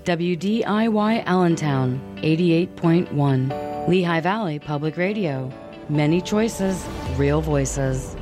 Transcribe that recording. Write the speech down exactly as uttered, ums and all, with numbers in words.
W D I Y Allentown, eighty-eight point one. Lehigh Valley Public Radio. Many choices, real voices.